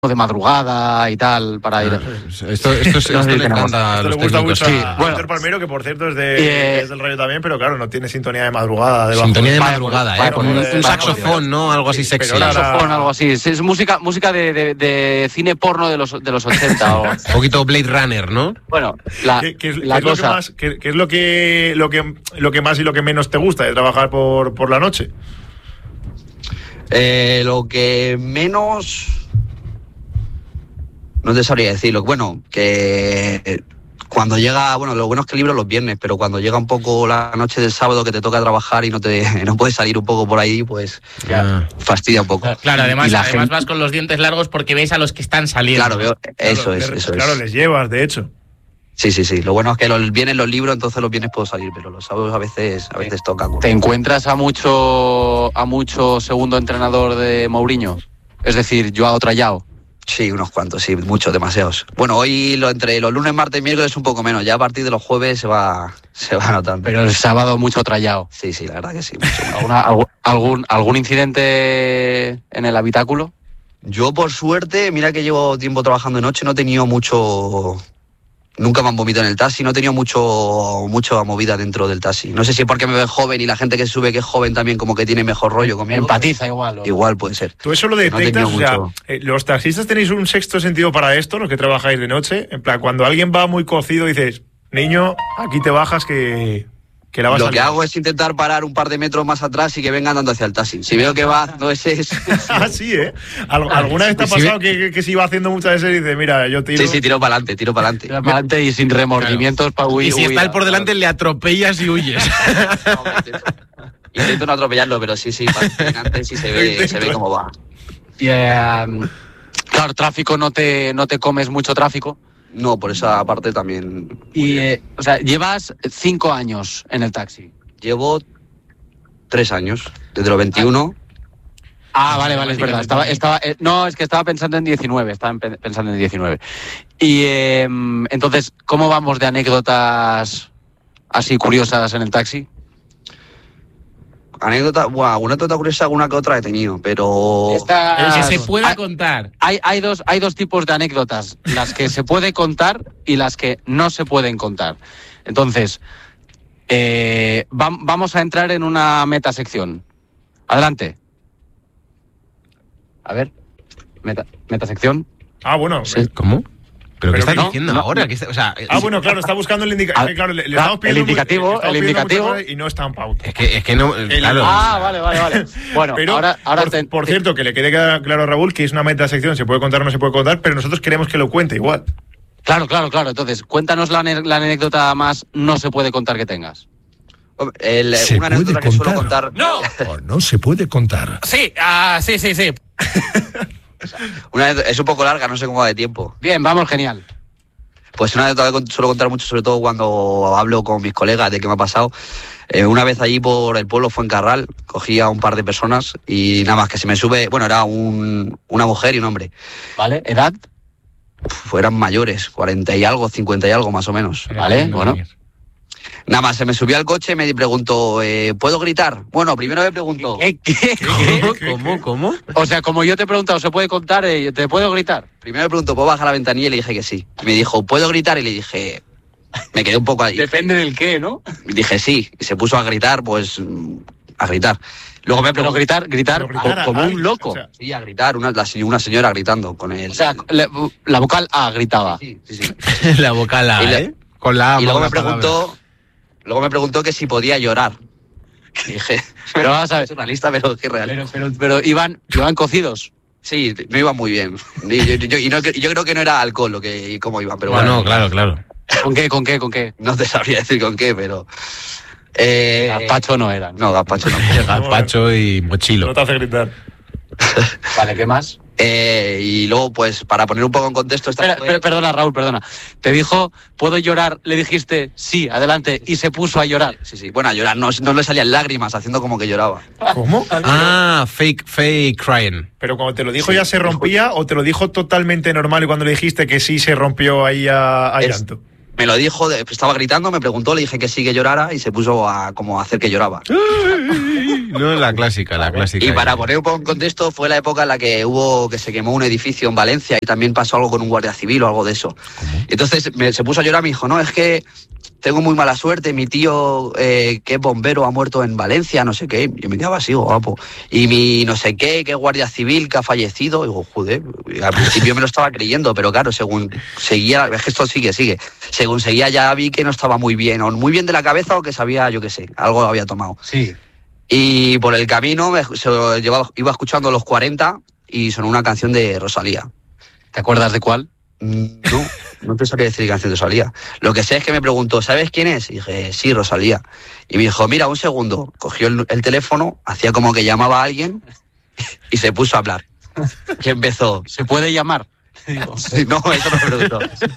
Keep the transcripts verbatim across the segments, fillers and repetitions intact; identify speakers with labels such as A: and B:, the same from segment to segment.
A: de madrugada y tal para ir.
B: Ah, esto, esto, esto, esto le encanta a los
C: le gusta
B: técnicos.
C: mucho
B: Sí.
C: a
A: Bueno.
C: Víctor Palmero, que por cierto es, de,
A: Eh,
C: es del Rayo también, pero claro, no tiene sintonía de madrugada. Debajo.
B: Sintonía de
A: Vaya,
B: madrugada,
A: vaya,
B: ¿eh? Con un,
C: vaya,
B: un
C: vaya,
B: saxofón, ¿no? Algo así
C: Sí,
B: sexy.
C: pero ahora-
A: Saxofón, algo así. Es, es música, música de, de, de cine porno de los de los ochenta. O,
B: Un poquito Blade Runner, ¿no?
A: bueno, la,
C: ¿Qué, qué es,
A: la
C: qué es lo que
A: cosa.
C: más, qué, qué es lo que, lo que lo que más y lo que menos te gusta de trabajar por, por la noche?
D: Eh, lo que menos... No te sabría decirlo. Bueno, que cuando llega... Bueno, lo bueno es que libro los viernes, pero cuando llega un poco la noche del sábado que te toca trabajar y no te no puedes salir un poco por ahí, pues
B: Ah.
D: fastidia un poco.
E: Claro, además,
A: Y la
E: además
A: gente-
E: vas con los dientes largos porque ves a los que están saliendo.
D: Claro, veo, eso
C: Claro,
D: es,
C: le-
D: eso
C: Claro,
D: es.
C: les llevas, de hecho.
D: Sí, sí, sí. Lo bueno es que los viernes los libros, entonces los viernes puedo salir, pero los sábados a veces, a veces toca.
A: ¿Te encuentras a mucho a mucho segundo entrenador de Mourinho? Es decir, Joao Trayao.
D: Sí, unos cuantos, sí, muchos, demasiados. Bueno, hoy lo, entre los lunes, martes y miércoles un poco menos. Ya a partir de los jueves se va, se va notando.
A: Pero el sábado mucho Trayao.
D: Sí, sí, la verdad que sí. mucho.
A: ¿Alguna- algu- algún, ¿Algún incidente en el habitáculo?
D: Yo, por suerte, mira que llevo tiempo trabajando de noche, no he tenido mucho... Nunca me han vomitado en el taxi, no he tenido mucho mucha movida dentro del taxi. No sé si es porque me ven joven y la gente que sube que es joven también como que tiene mejor rollo conmigo.
A: Empatiza igual. ¿o?
D: Igual puede ser.
C: Tú eso lo
D: No he
C: detectas,
D: tenido
C: o sea,
D: mucho.
C: eh, los taxistas tenéis un sexto sentido para esto, los que trabajáis de noche. En plan, cuando alguien va muy cocido dices, niño, aquí te bajas que, que la vas
D: Lo
C: a
D: que
C: liar.
D: hago es intentar parar un par de metros más atrás y que venga andando hacia el taxi. Si veo que va, no es ese.
C: Ah, sí, ¿eh? Al- ¿Alguna vez te ha
B: Si
C: pasado
B: ve-
C: que, que, que se iba haciendo muchas veces y dices, mira, yo tiro...
D: Sí, sí, tiro para adelante, tiro para adelante.
A: Tira para adelante y sin remordimientos para huir.
E: Y si está
A: huir,
E: él por delante, le atropellas y huyes.
D: Intento no atropellarlo, pero sí, sí, para adelante sí se ve, se ve cómo va.
A: Y, eh, claro, tráfico no te, no te comes mucho tráfico.
D: No, por esa parte también.
A: Y, eh, o sea, llevas cinco años en el taxi.
D: Llevo tres años, desde los veintiuno.
A: Ah, vale, vale, es verdad. Estaba, estaba, eh, no, es que estaba pensando en diecinueve, estaba en- pensando en diecinueve. Y eh, entonces, ¿cómo vamos de anécdotas así curiosas en el taxi?
D: Anécdota, buah, alguna anécdota curiosa, alguna que otra he tenido, pero...
A: Esta-
E: Que se pueda
A: hay,
E: contar.
A: hay, hay dos, hay dos tipos de anécdotas, las que se puede contar y las que no se pueden contar. Entonces, eh, vam- vamos a entrar en una metasección. Adelante. A ver, meta, metasección.
C: Ah, bueno.
A: Sí.
B: ¿Cómo? ¿Pero qué
C: Pero
B: estás
A: no,
B: diciendo
A: no.
B: ahora? ¿Qué está- o sea,
C: Ah, bueno, claro, está buscando el indicativo.
A: Ah,
C: Claro, le, le
A: claro,
C: estamos pidiendo
A: el indicativo,
C: mu- le estamos
A: el
C: pidiendo muchas
A: indicativo.
C: cosas y no está en pauta.
B: es que, es que no...
C: El-
B: claro.
A: Ah, vale, vale, vale. Bueno,
C: Pero,
A: ahora, ahora
C: por,
A: te-
C: por
A: te-
C: cierto, que le quede claro a Raúl que es una metasección, se puede contar o no se puede contar, pero nosotros queremos que lo cuente igual.
A: Claro, claro, claro. Entonces, cuéntanos la, ane- la anécdota más no se puede contar que tengas.
D: El,
F: ¿Se
D: una
F: puede
D: anécdota que suelo
F: contar?
D: contar...
E: ¡No!
F: O no se puede contar.
E: Sí, ah, sí, sí, sí.
D: Una anécdota- es un poco larga, no sé cómo va de tiempo.
A: Bien, vamos, genial.
D: Pues una anécdota que con- suelo contar mucho, sobre todo cuando hablo con mis colegas de qué me ha pasado. Eh, una vez allí por el pueblo Fuencarral, cogí a un par de personas y nada más que se me sube... Bueno, era un, una mujer y un hombre.
A: ¿Vale? ¿Edad?
D: Uf, eran mayores, cuarenta y algo, cincuenta y algo más o menos.
A: Vale, bueno.
D: Nada más, se me subió al coche y me preguntó, eh, ¿puedo gritar? Bueno, primero me preguntó...
A: ¿Qué, qué,
B: ¿Cómo?
A: qué?
B: ¿Cómo? ¿Cómo?
A: O sea, como yo te he preguntado, ¿se puede contar? Eh, ¿Te puedo gritar?
D: Primero me preguntó, ¿puedo bajar la ventanilla? Y le dije que sí. Me dijo, ¿puedo gritar? Y le dije... Me quedé un poco ahí.
A: Depende del qué, ¿no?
D: Y dije sí. Y se puso a gritar, pues... mm, a gritar. Luego me
A: Pero
D: preguntó...
A: gritar, gritar,
C: Pero gritar
A: co-
C: a-
A: como
C: a-
A: un loco.
C: o sea,
D: Sí, a gritar. Una, la se- una señora gritando con él.
A: O sea, le- la vocal A gritaba.
D: Sí, sí, sí.
B: La vocal A,
D: Y la-
B: ¿eh? Con la A.
D: Y luego
B: la
D: me preguntó... Luego me preguntó que si podía llorar. Y dije...
A: Pero vamos a ver.
D: Es una lista, pero que real.
A: Pero, pero, pero iban, iban cocidos.
D: Sí, no iba muy bien. Y yo, yo- y no- yo creo que no era alcohol lo que, y cómo iba, pero
B: Bueno,
D: bueno,
B: claro, claro.
A: ¿Con qué, con qué, con qué?
D: no te sabría decir con qué, pero... Eh,
A: Gazpacho no eran.
D: No, gazpacho no.
B: Gazpacho y mochilo.
C: No te hace gritar.
A: Vale, ¿qué más?
D: Eh, y luego, pues, para poner un poco en contexto... Esta
A: Espera,
D: fue-
A: espera, perdona, Raúl, perdona. Te dijo, ¿puedo llorar? Le dijiste, sí, adelante, y se puso a llorar.
D: Sí, sí. Bueno, a llorar. No, no le salían lágrimas haciendo como que lloraba.
C: ¿Cómo?
B: Ah, fake, fake crying.
C: Pero cuando te lo dijo
D: Sí,
C: ya se rompía o te lo dijo totalmente normal y cuando le dijiste que sí se rompió ahí a, a
D: Es-
C: llanto.
D: Me lo dijo, de- estaba gritando, me preguntó, le dije que sí que llorara y se puso a como a hacer que lloraba.
B: No, la clásica, la clásica.
D: Y para poner un poco en contexto, fue la época en la que hubo que se quemó un edificio en Valencia y también pasó algo con un guardia civil o algo de eso. Entonces me, se puso a llorar, me dijo, no, es que tengo muy mala suerte, mi tío eh, que es bombero ha muerto en Valencia, no sé qué. Yo me quedaba así, guapo. Y mi no sé qué, que es guardia civil que ha fallecido. Y digo, joder, y al principio me lo estaba creyendo, pero claro, según seguía, es que esto sigue, sigue. Según seguía ya vi que no estaba muy bien, o muy bien de la cabeza o que sabía, yo qué sé, algo había tomado.
A: Sí.
D: Y por el camino me, se, llevaba, iba escuchando los cuarenta y sonó una canción de Rosalía.
A: ¿Te acuerdas de cuál?
D: No, no te sabría decir qué canción de Rosalía. Lo que sé es que me preguntó, ¿sabes quién es? Y dije, sí, Rosalía. Y me dijo, mira, un segundo. Cogió el, el teléfono, hacía como que llamaba a alguien y se puso a hablar. Y empezó.
A: ¿Se puede llamar?
D: Sí, no, eso no me preguntó.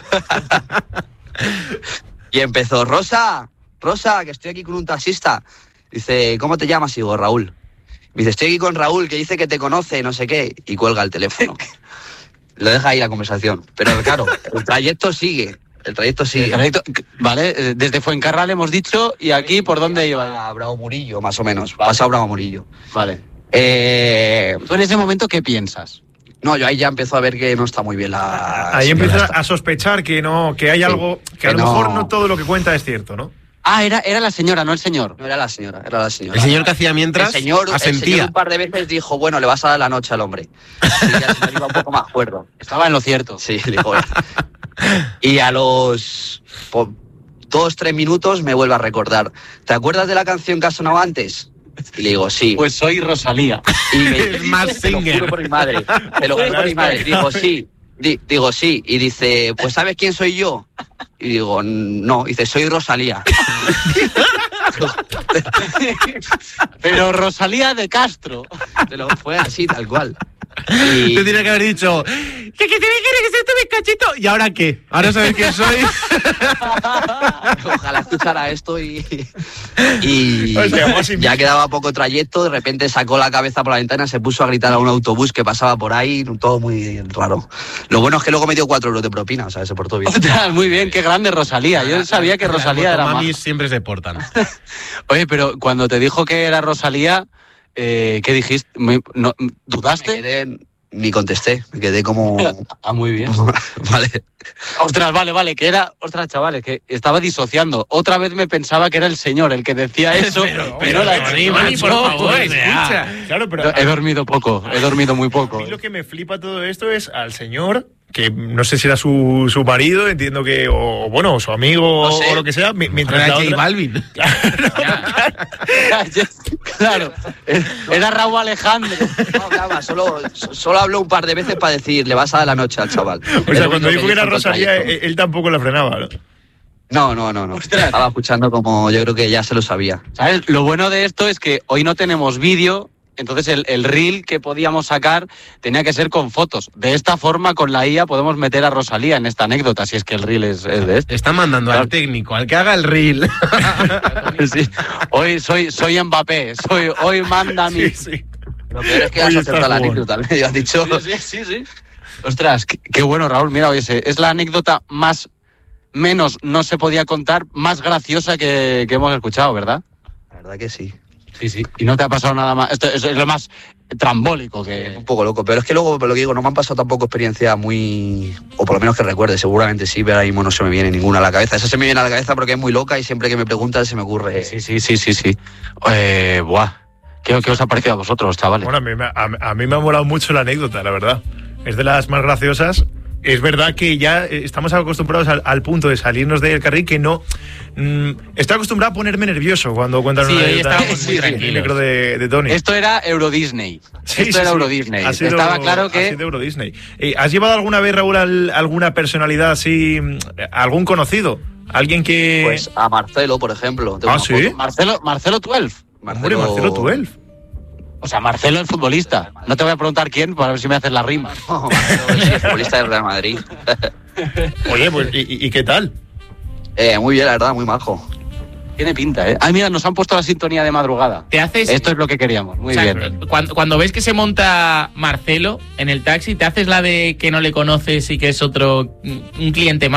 D: Y empezó, Rosa, Rosa, que estoy aquí con un taxista. Dice, ¿cómo te llamas? Y digo, Raúl. Me dice, estoy aquí con Raúl, que dice que te conoce, no sé qué. Y cuelga el teléfono. Lo deja ahí la conversación. Pero claro, el trayecto sigue. El trayecto sigue.
A: El trayecto, vale, eh, desde Fuencarral hemos dicho, y aquí, ¿por dónde iba?
D: A Bravo Murillo, más o menos. Pasa a Bravo Murillo.
A: Vale.
D: Eh,
A: ¿Tú en ese momento qué piensas?
D: no, yo ahí ya empiezo a ver que no está muy bien la...
C: Ahí
D: sí,
C: empiezas
D: la-
C: a sospechar que no, que hay algo, que a
D: Que
C: lo
D: no-
C: mejor no todo lo que cuenta es cierto, ¿no?
A: Ah, era, era la señora, no el señor.
D: No era la señora, era la señora.
B: El señor que hacía mientras
D: el señor, el
B: asentía.
D: señor un par de veces dijo, bueno, le vas a dar la noche al hombre. Y ya el señor iba un poco más cuerdo.
A: Estaba en lo cierto.
D: Sí, dijo. Y a los po- dos, tres minutos me vuelve a recordar. ¿Te acuerdas de la canción que ha sonado antes? Y le digo, sí.
A: Pues soy Rosalía.
D: Y me,
B: Es más
D: te lo
B: singer.
D: juro por mi madre. Te lo juro por mi madre. Digo, sí. Di- digo, sí. Y dice, pues ¿sabes quién soy yo? Y digo, no. Y dice, soy Rosalía.
A: Pero Rosalía de Castro.
D: Te lo fue así, tal cual. Y...
B: Te tenía que haber dicho, ¿qué, qué tiene que ser este bizcachito? ¿Y ahora qué? ¿Ahora sabes quién soy?
D: Ojalá escuchara esto y, y
C: O sea, más
D: ya quedaba poco trayecto, de repente sacó la cabeza por la ventana, se puso a gritar a un autobús que pasaba por ahí, todo muy raro. Lo bueno es que luego me dio cuatro euros de propina, o sea, se portó bien.
A: Ostras, muy bien, qué grande Rosalía. Yo sabía que Rosalía era más.
B: Mamis siempre se portan.
A: Oye, pero cuando te dijo que era Rosalía, eh, ¿qué dijiste? Me- no,
D: Me
A: ¿Dudaste?
D: quedé, ni contesté, me quedé como...
A: Ah, muy bien.
D: Vale.
A: Ostras, vale, vale, que era, ostras, chavales, que estaba disociando. Otra vez me pensaba que era el señor el que decía eso, pero,
C: pero,
A: la
C: Tony,
A: chica,
C: macho,
A: por favor,
C: pues,
A: escucha.
C: Claro, pero
A: He dormido poco, he dormido muy
C: a
A: poco.
C: mí lo que me flipa todo esto es al señor, que no sé si era su, su marido, entiendo que, o bueno, su amigo
D: No sé.
C: o lo que sea, mi- mientras
B: Era
C: la
B: J
C: otra-
B: Balvin.
A: Claro, era Raúl Alejandro.
D: No, nada, solo, solo habló un par de veces para decir, le vas a dar la noche al chaval.
C: O sea, cuando dijo que era
D: todo el
C: Rosalía,
D: trayecto.
C: él, él tampoco la frenaba, ¿no?
D: No, no, no, no. Estaba escuchando como yo creo que ya se lo sabía.
A: ¿Sabes? Lo bueno de esto es que hoy no tenemos vídeo, entonces el, el reel que podíamos sacar tenía que ser con fotos. De esta forma, con la I A, podemos meter a Rosalía en esta anécdota, si es que el reel es, es de esto.
B: Está mandando al técnico, al que haga el reel.
A: Sí. Hoy soy, soy Mbappé, soy, hoy manda mi...
C: Sí, sí.
D: Lo peor es que
C: Hoy
D: has
C: está
D: acertado la
C: jugando.
D: anécdota, me has dicho.
A: Sí, sí, sí. Ostras, qué, qué bueno, Raúl. Mira, oye, se- es la anécdota más, menos no se podía contar, más graciosa que, que hemos escuchado, ¿verdad?
D: La verdad que sí.
A: Sí, sí. Y no te ha pasado nada más. Esto es, es lo más trambólico
D: Un
A: que...
D: poco loco, pero es que luego, por lo que digo, no me han pasado tampoco experiencias muy... O por lo menos que recuerde, seguramente sí, pero ahora mismo no se me viene ninguna a la cabeza. Esa se me viene a la cabeza porque es muy loca y siempre que me preguntan se me ocurre...
A: Sí, sí, sí, sí, sí. Eh, buah. ¿Qué, ¿Qué os ha parecido a vosotros, chavales?
C: Bueno, a mí, me- a, a mí me ha molado mucho la anécdota, la verdad. Es de las más graciosas. Es verdad que ya eh, estamos acostumbrados al, al punto de salirnos del carril que no... mm, estoy acostumbrado a ponerme nervioso cuando cuentan
E: Sí,
C: una
E: hoy
C: anécdota
E: estábamos muy
C: en el
E: tranquilos.
C: micro de, de Tony.
A: Esto era Euro Disney.
C: Sí,
A: Esto
C: sí,
A: era
C: sí.
A: Euro Disney.
C: Ha sido-
A: Estaba claro
C: ha
A: que...
C: sido Euro Disney. Eh, ¿Has llevado alguna vez, Raúl, al- alguna personalidad así, mm, algún conocido? Alguien que...
D: Pues a Marcelo, por ejemplo. Tengo
C: Ah,
D: una
C: ¿sí?
D: foto.
A: Marcelo, Marcelo twelve.
C: Hombre, Marcelo Tuelf.
A: O sea, Marcelo el futbolista. No te voy a preguntar quién para ver si me haces la rima.
D: No, Marcelo es el futbolista del Real Madrid.
C: Oye, pues, ¿y, y- y qué tal?
D: Eh, muy bien, la verdad, muy majo.
A: Tiene pinta, ¿eh? Ay, mira, nos han puesto la sintonía de madrugada.
E: Te haces.
A: Esto es lo que queríamos. Muy
E: o sea,
A: bien.
E: Cuando, cuando ves que se monta Marcelo en el taxi, ¿te haces la de que no le conoces y que es otro, un cliente más?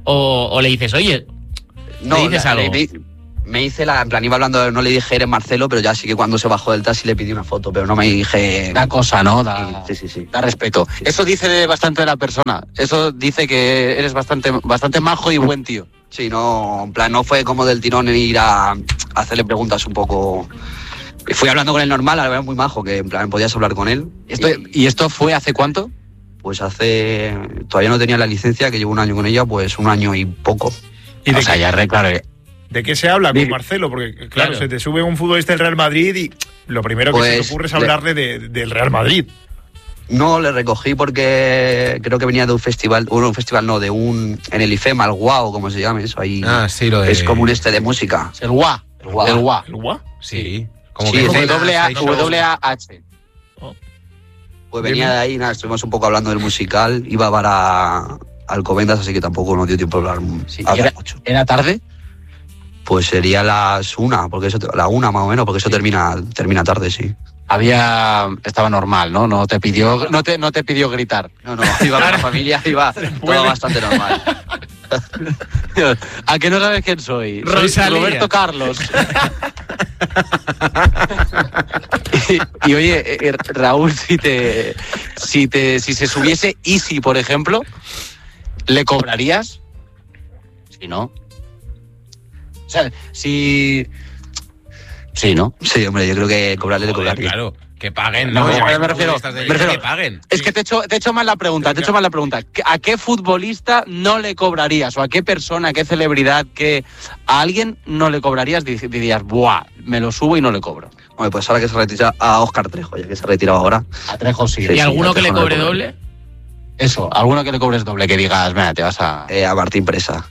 E: o, o le dices, oye,
D: No,
E: ¿le dices
D: la-
E: algo?
D: le- me hice la, en plan, iba hablando, no le dije eres Marcelo, pero ya sí que cuando se bajó del taxi le pedí una foto, pero no me dije...
A: Da cosa, ¿no? Da,
D: Sí, sí, sí.
A: da respeto. Eso dice de bastante de la persona. Eso dice que eres bastante, bastante majo y buen tío.
D: Sí, no, en plan, no fue como del tirón en ir a, a hacerle preguntas un poco... Fui hablando con él normal, la verdad muy majo, que en plan podías hablar con él.
A: Esto,
D: Y,
A: ¿Y esto fue hace cuánto?
D: pues hace... Todavía no tenía la licencia, que llevo un año con ella, pues un año y poco.
C: ¿Y
A: o
C: de,
A: sea,
C: qué,
A: ya re, claro.
C: de qué se habla con
A: Dime.
C: Marcelo? Porque, claro,
E: Claro.
C: se te sube un futbolista del Real Madrid y lo primero que se
D: Pues,
C: te ocurre es
D: le-
C: hablarle de- del Real Madrid.
D: No, le recogí porque creo que venía de un festival, bueno, un festival no, de un... En el IFEMA, el Guau, como se llame eso, ahí...
G: Ah, sí, lo de...
D: Es como un este de música.
A: El guá.
D: El guá.
A: El guá.
C: ¿El Gua?
G: Sí, como
D: Sí,
G: que...
D: es de-
A: W A-
G: seis shows.
A: W A H.
D: Pues venía de ahí, nada, estuvimos un poco hablando del musical, iba para Alcobendas, así que tampoco nos dio tiempo a hablar,
A: Sí,
D: hablar
A: era,
D: mucho.
A: ¿Era tarde?
D: Pues sería las una, porque eso, la una más o menos, porque eso termina, termina tarde, sí.
A: Había. Estaba normal, ¿no? No te pidió, no te, no te pidió gritar.
D: No, no, iba con la familia, iba todo bastante normal.
A: ¿A que no sabes quién soy? Soy
E: Rosalía.
A: Roberto Carlos. y, y oye, eh, eh, Raúl, si te, si te, si se subiese Easy, por ejemplo, ¿le cobrarías? Si no. O sea, si. Sí, ¿no?
D: Sí, hombre, yo creo que cobrarle le
G: Joder,
D: cobraría.
G: claro, que paguen,
A: No,
G: ¿no?
A: me- me refiero-
G: Futbolistas de
A: me
G: élite
A: refiero-
G: que paguen.
A: Es que te he hecho, te he hecho mal la pregunta, te he hecho mal la pregunta. ¿A qué futbolista no le cobrarías? ¿O a qué persona, a qué celebridad, que a alguien no le cobrarías? Di- Dirías, buah, me lo subo y no le cobro.
D: Hombre, pues ahora que se retira a Óscar Trejo, ya que se ha retirado ahora.
A: A Trejo sí.
D: Sí,
E: ¿Y alguno que le
D: no le
E: cobre
D: cobre.
E: doble?
A: Eso, alguno que le cobres doble, que digas, mira, te vas a...
D: Eh, a Martín Presa.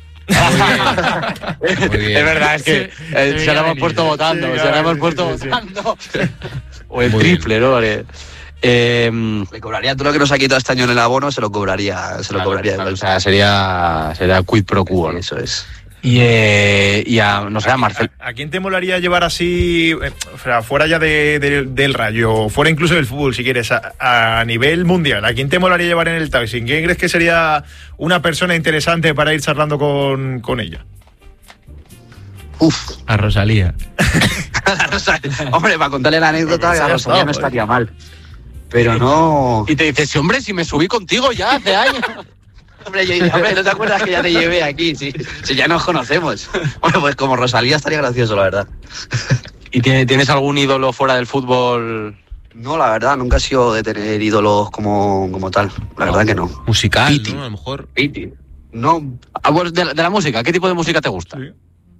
G: Muy bien.
A: Es verdad, es que
E: Sí,
A: eh,
E: debería
A: se lo hemos
E: venir.
A: puesto votando,
C: Sí,
A: se
C: claro,
A: lo hemos
C: sí,
A: puesto
C: sí, sí.
A: votando. O el
G: Muy
A: triple, ¿no? Vale. Eh,
D: Le cobraría todo lo que nos ha quitado este año en el abono, se lo cobraría, se lo
A: claro,
D: cobraría.
A: claro,
D: igual.
A: o sea, sería, sería quid pro quo, ¿no?
D: Eso es.
A: Y, eh, y a, no sé, a Marcel...
C: ¿A, a quién te molaría llevar así, eh, o sea, fuera ya de- de- del Rayo, fuera incluso del fútbol, si quieres, a, a nivel mundial? ¿A quién te molaría llevar en el taxi? ¿Quién crees que sería una persona interesante para ir charlando con, con ella?
D: Uf.
E: A Rosalía.
D: Hombre, para contarle la anécdota,
C: Ya
D: a Rosalía
C: está,
D: no
C: pues.
D: estaría mal. Pero no...
A: Y te dices, sí, hombre, si me subí contigo ya hace años.
D: Hombre, yo, hombre, ¿no te acuerdas que ya te llevé aquí? Si, si ya nos conocemos. Bueno, pues como Rosalía estaría gracioso, la verdad.
A: ¿Y tiene- tienes algún ídolo fuera del fútbol?
D: No, la verdad, nunca he sido de tener ídolos como, como tal. La verdad que no.
G: Musical,
A: Piti.
G: ¿no? A lo mejor.
D: No,
A: Ah, pues de, la- de la música, ¿qué tipo de música te gusta?
C: Sí.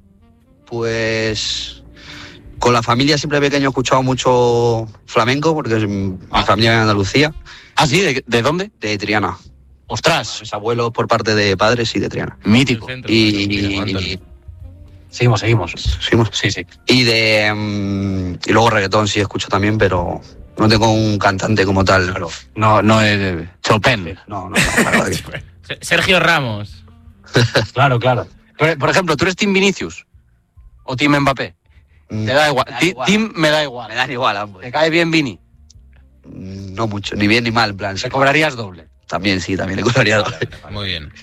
D: pues... Con la familia siempre de pequeño he escuchado mucho flamenco, porque es- mi
A: Ah.
D: familia viene de Andalucía,
A: ¿Ah, sí? ¿De, de dónde?
D: de Triana.
A: Ostras,
D: Mis abuelos por parte de padres y de Triana.
A: mítico.
E: El centro.
D: Y,
G: Mira,
D: y,
A: Seguimos, seguimos.
D: seguimos.
A: Sí, sí.
D: y de mm, y luego reggaetón sí escucho también, pero no tengo un cantante como tal.
A: No, no es Chopin.
D: No, no, no, la verdad que-
E: Se- Sergio Ramos.
A: Claro, claro. Por, por ejemplo, ¿tú eres Team Vinicius? ¿O Team Mbappé?
D: Mm,
A: Te da igual.
D: me da
A: Ti-
D: igual.
A: Team me da igual.
D: Me dan igual ambos.
A: ¿Te cae bien Vini?
D: Mm, No mucho, ni bien ni mal, en plan.
A: ¿Te cobrarías doble?
D: También sí, también le cobraría.
G: Muy bien.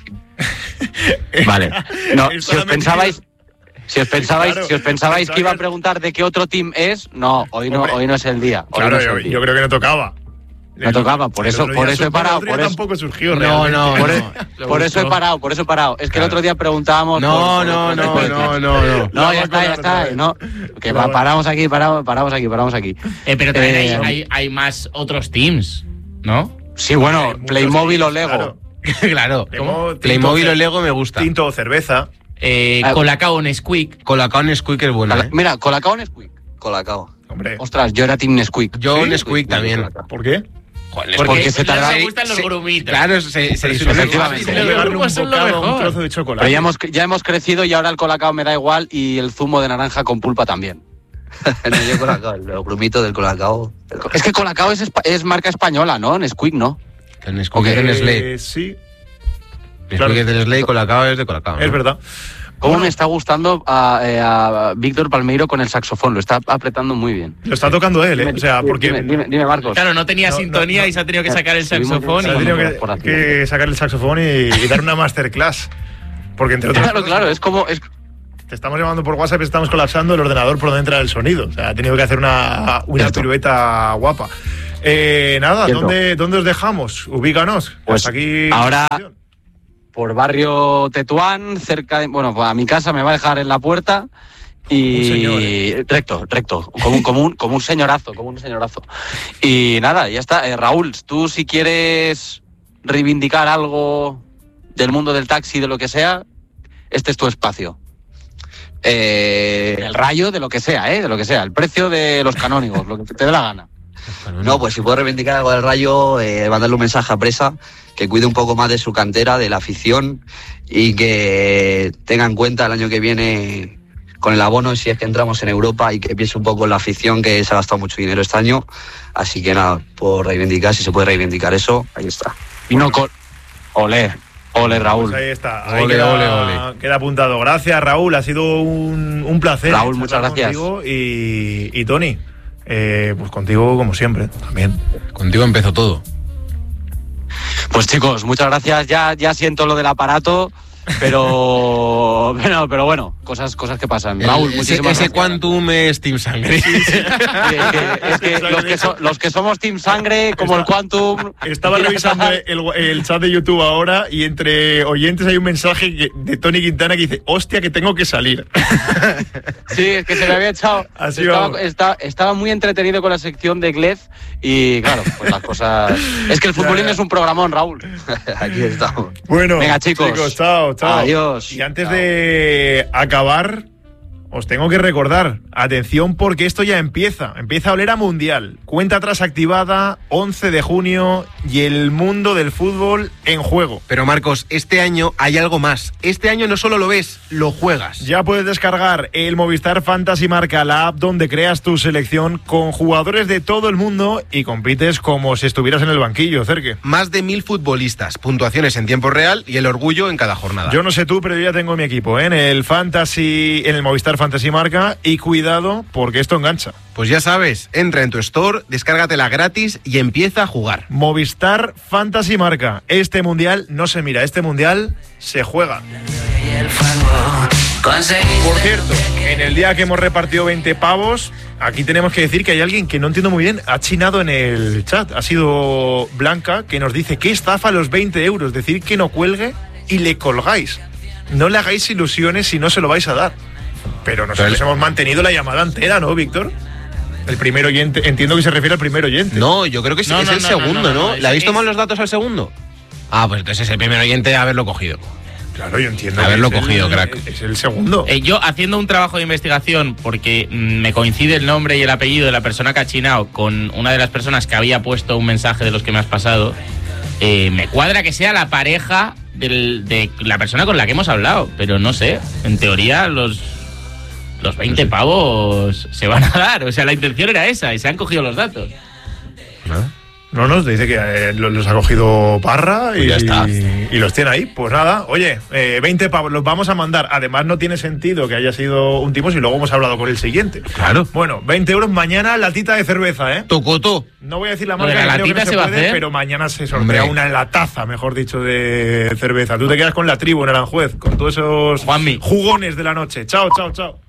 A: Vale. No,
C: Está
A: si os
C: metido.
A: pensabais... Si os pensabais,
C: Claro,
A: si os pensabais que iba a
C: pensaba que-
A: preguntar de qué otro team es, no, hoy no,
C: Hombre.
A: hoy no es el día. Hoy
C: Claro,
A: no es
C: yo,
A: el día.
C: yo creo que no tocaba.
A: No tocaba, por
C: El
A: eso-
C: otro
A: por
C: día
A: eso he
C: su-
A: parado,
C: el otro día
A: por eso-
C: tampoco surgió
G: No,
C: realmente.
G: no,
A: Por,
G: no.
A: e- por eso he parado, por eso he parado. Es que el
C: Claro.
A: otro día preguntábamos.
G: No,
A: por-
G: no,
A: por-
G: no,
A: por-
G: no, no, no.
A: No, ya
C: Vamos
A: está,
C: con
A: ya
C: la
A: está.
C: otra
A: No, que
C: Vamos.
A: pa- paramos aquí, paramos, paramos aquí, paramos aquí.
E: Eh, pero también
A: Eh,
E: hay, hay, hay más otros teams, ¿no?
A: Sí, bueno,
C: Hay muchos
A: Playmobil o
C: teams,
A: Lego.
C: claro.
G: Claro.
C: Lego, tinto,
G: Playmobil o
C: cer-
G: Lego me gusta.
C: Tinto o cerveza.
E: Eh,
A: Ah.
E: Colacao Nesquik.
G: Colacao Nesquik es buena,
A: Cala-
G: ¿eh?
A: Mira, Colacao o Nesquik.
D: Colacao.
C: Hombre,
A: Ostras, yo era Team Nesquik.
G: Yo
C: ¿Sí?
G: Nesquik también.
C: ¿por qué?
G: Joder,
A: Porque
G: Nesquik-
A: se tarda-
E: Me gustan los
G: se-
E: grumitos.
G: Claro, se, se
C: Pero si
G: disuelve
A: efectivamente.
G: fácil.
E: Los
C: Pegarle
E: grupos
C: un
E: son lo
C: bocado a un
E: mejor.
C: trozo de chocolate.
A: Pero ya hemos, ya hemos crecido y ahora el Colacao me da igual y el zumo de naranja con pulpa también.
D: No, yo Colacao, los grumitos del Colacao. del Colacao.
A: Es que Colacao es, espa- es marca española, ¿no? Nesquik, ¿no?
G: El Nesquik es de Nestlé.
C: Eh, sí,
G: Nesquik
C: claro.
G: es de Nestlé y Colacao es de Colacao. ¿no?
C: es verdad.
A: ¿Cómo
C: Bueno.
A: me está gustando a, eh, a Víctor Palmeiro con el saxofón? Lo está apretando muy bien.
C: Lo está tocando él, ¿eh? O sea, porque
A: Dime, dime, dime, Marcos.
E: Claro, no tenía
C: No,
E: sintonía
C: no, no.
E: y se ha tenido que sacar el
A: Subimos-
E: saxofón.
C: se ha
E: y-
C: tenido
A: por-
C: que,
A: por aquí.
C: que sacar el saxofón y, y dar una masterclass. Porque entre otras
A: Claro,
C: cosas,
A: claro, es como... Es,
C: te estamos llamando por WhatsApp y estamos colapsando el ordenador por donde entra el sonido. O sea, ha tenido que hacer una, una
A: Cierto.
C: pirueta guapa. Eh, nada,
A: Cierto.
C: ¿dónde, ¿dónde os dejamos? Ubícanos.
A: Pues
C: Hasta aquí.
A: ahora- por barrio Tetuán, cerca de... Bueno, pues a mi casa me va a dejar en la puerta y...
C: Un señor, ¿eh?
A: Recto, recto, como un, como, un, como un señorazo, como un señorazo. Y nada, ya está. Eh, Raúl, tú si quieres reivindicar algo del mundo del taxi, de lo que sea, este es tu espacio.
D: Eh,
A: El rayo, de lo que sea, ¿eh? De lo que sea. El precio de los canónigos, lo que te dé la gana.
D: No, pues si puedo reivindicar algo del Rayo, eh, mandarle un mensaje a Presa, que cuide un poco más de su cantera, de la afición, y que tenga en cuenta el año que viene con el abono, si es que entramos en Europa, y que piense un poco en la afición, que se ha gastado mucho dinero este año. Así que nada, por reivindicar, si se puede reivindicar eso, ahí está.
A: Y no con... Olé, olé, Raúl.
C: Pues ahí está. Ahí
G: Ole,
C: queda,
G: ole, ole.
C: queda apuntado. Gracias, Raúl. Ha sido un, un placer.
A: Raúl,
C: charlar
A: muchas gracias.
C: contigo. Y, y Tony, eh, pues contigo como siempre, también.
G: Contigo empezó todo.
A: Pues chicos, muchas gracias. Ya, ya siento lo del aparato, pero, pero, pero bueno, cosas, cosas que pasan. Raúl,
G: El- ese,
A: muchísimas
G: ese
A: gracias.
G: Quantum es Team Sangre.
A: Sí, es que, es que los, que so- los que somos Team Sangre, como el Quantum...
C: Estaba revisando el, el chat de YouTube ahora y entre oyentes hay un mensaje que- de Tony Quintana que dice: hostia, que tengo que salir.
A: Sí, es que se me había echado...
C: Así
A: estaba,
C: vamos.
A: esta- estaba muy entretenido con la sección de Glez y claro, pues las cosas... Es que el futbolín
C: ya.
A: es un programón, Raúl.
D: Aquí estamos.
C: Bueno,
A: Venga, chicos.
C: chao, chao.
A: Adiós.
C: Y antes
A: Chao.
C: de acabar, os tengo que recordar, atención porque esto ya empieza, empieza a oler a mundial. Cuenta atrás activada, once de junio y el mundo del fútbol en juego.
G: Pero Marcos, este año hay algo más. Este año no solo lo ves, lo juegas.
C: Ya puedes descargar el Movistar Fantasy Marca, la app donde creas tu selección con jugadores de todo el mundo y compites como si estuvieras en el banquillo, Cerque.
G: Más de mil futbolistas, puntuaciones en tiempo real y el orgullo en cada jornada.
C: Yo no sé tú, pero yo ya tengo mi equipo, ¿eh? En el Fantasy, en el Movistar Fantasy Marca, y cuidado porque esto engancha.
G: Pues ya sabes, entra en tu store, descárgatela gratis y empieza a jugar.
C: Movistar Fantasy Marca. Este mundial no se mira, este mundial se juega. Por cierto, en el día que hemos repartido veinte pavos, aquí tenemos que decir que hay alguien que no entiendo muy bien, ha chinado en el chat. Ha sido Blanca, que nos dice que estafa los veinte euros, decir que no cuelgue y le colgáis. No le hagáis ilusiones si no se lo vais a dar. Pero nosotros
G: Pero le-
C: hemos mantenido la llamada entera, ¿no, Víctor? El primer oyente, entiendo que se refiere al primer oyente.
G: No, yo creo que es,
E: No,
G: es
E: no,
G: el
E: no, no,
G: segundo,
E: no,
G: ¿no?
E: no, no,
G: ¿Le habéis
E: es-
G: tomado los datos al segundo? Ah, pues entonces es el primer oyente de haberlo cogido.
C: Claro, yo entiendo.
G: Haberlo
C: que es
G: cogido,
C: el-
G: crack.
C: Es el segundo.
E: Eh, yo haciendo un trabajo de investigación, porque mm, me coincide el nombre y el apellido de la persona que ha chinado con una de las personas que había puesto un mensaje de los que me has pasado, eh, me cuadra que sea la pareja del- de la persona con la que hemos hablado, pero no sé, en teoría los, los veinte pavos se van a dar, o sea, la intención era esa y se han cogido los datos.
G: ¿Nada?
C: No, nos dice que eh, lo- los ha cogido Parra y,
G: Pues ya está.
C: y los tiene ahí. Pues nada, oye, eh, veinte pavos los vamos a mandar. Además, no tiene sentido que haya sido un tipo si luego hemos hablado con el siguiente.
G: Claro.
C: Bueno, veinte euros mañana, latita de cerveza, ¿eh?
G: Tocotó.
C: No voy a decir la
E: Lo de
C: marca,
E: la
C: que creo que
E: latita
C: no se,
E: se va a
C: puede,
E: hacer.
C: pero mañana se sortea
G: Hombre.
C: una en la taza, mejor dicho, de cerveza. Tú te quedas con la tribu en Aranjuez, con todos esos
E: Juanmi.
C: jugones de la noche. Chao, chao, chao.